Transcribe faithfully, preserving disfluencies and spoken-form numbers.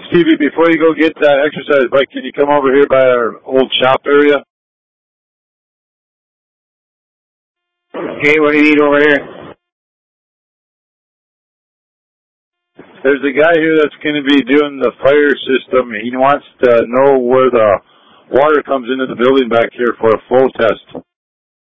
Stevie, before you go get that exercise bike, can you come over here by our old shop area? Okay, what do you need over here? There's a guy here that's going to be doing the fire system. He wants to know where the water comes into the building back here for a flow test.